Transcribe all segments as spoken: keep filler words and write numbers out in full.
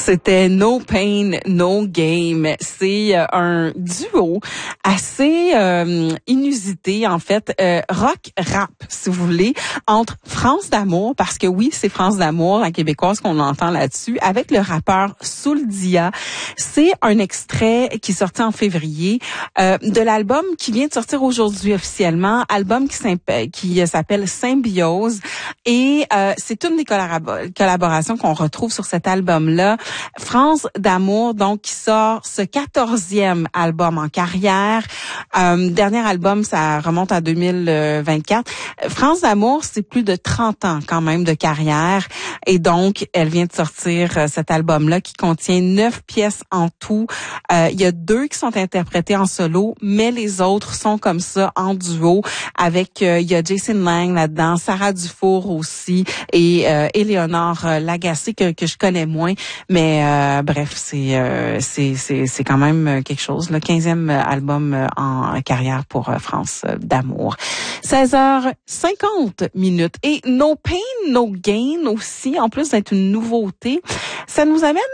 C'était No Pain, No Game. C'est euh, un duo assez euh, inusité, en fait, euh, rock-rap, si vous voulez, entre France d'amour, parce que oui, c'est France d'amour, la québécoise qu'on entend là-dessus, avec le rappeur Souldia. C'est un extrait qui est sorti en février euh, de l'album qui vient de sortir aujourd'hui officiellement, album qui, qui s'appelle Symbiose. Et euh, c'est une des collab- collaborations qu'on retrouve sur cet album-là. France d'amour, donc, qui sort ce quatorzième album en carrière. Euh, dernier album, ça remonte à deux mille vingt-quatre. France d'amour, c'est plus de trente ans quand même de carrière. Et donc, elle vient de sortir euh, cet album-là qui contient neuf pièces en tout. Euh, il y a deux qui sont interprétées en solo, mais les autres sont comme ça en duo. Avec, euh, il y a Jason Lang là-dedans, Sarah Dufour aussi et euh, Éléonore Lagacé que, que je connais moins. Mais euh, bref, c'est, euh, c'est c'est c'est quand même quelque chose. Le quinzième album en carrière pour France d'amour. seize heures cinquante minutes. Et No Pain, No Gain aussi, en plus d'être une nouveauté, ça nous amène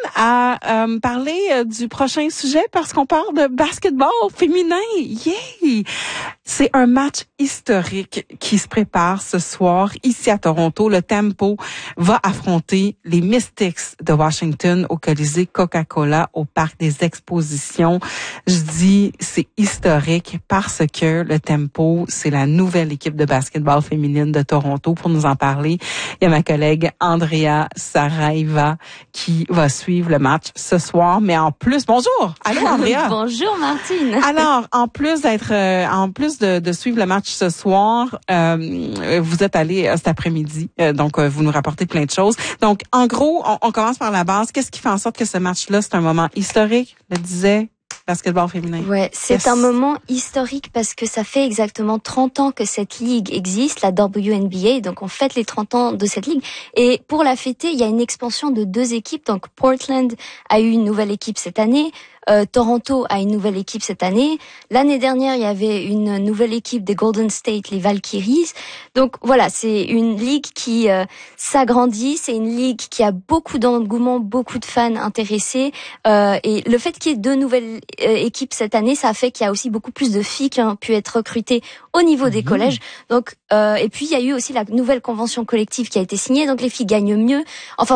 à euh, parler euh, du prochain sujet parce qu'on parle de basketball féminin. Yeah! C'est un match historique qui se prépare ce soir ici à Toronto. Le Tempo va affronter les Mystics de Washington au Colisée Coca-Cola au Parc des Expositions. Je dis c'est historique parce que le Tempo, c'est la nouvelle équipe de basketball féminine de Toronto. Pour nous en parler, il y a ma collègue Andrea Saraiva qui va suivre le match ce soir. Mais en plus, bonjour! Allô, Andrea! Bonjour, Martine! Alors, en plus d'être, euh, en plus de, de suivre le match ce soir, euh, vous êtes allé euh, cet après-midi, euh, donc euh, vous nous rapportez plein de choses. Donc, en gros, on, on commence par la base. Qu'est-ce qui fait en sorte que ce match-là, c'est un moment historique, je le disais, basketball féminin? Ouais, c'est yes. un moment historique parce que ça fait exactement trente ans que cette ligue existe, la W N B A, donc on fête les trente ans de cette ligue. Et pour la fêter, il y a une expansion de deux équipes, donc Portland a eu une nouvelle équipe cette année, Euh, Toronto a une nouvelle équipe cette année. L'année dernière, il y avait une nouvelle équipe des Golden State, les Valkyries. Donc voilà, c'est une ligue qui euh, s'agrandit. C'est une ligue qui a beaucoup d'engouement, beaucoup de fans intéressés. Euh, et le fait qu'il y ait deux nouvelles euh, équipes cette année, ça a fait qu'il y a aussi beaucoup plus de filles qui ont pu être recrutées au niveau des mmh. collèges. Donc euh, et puis il y a eu aussi la nouvelle convention collective qui a été signée. Donc les filles gagnent mieux. Enfin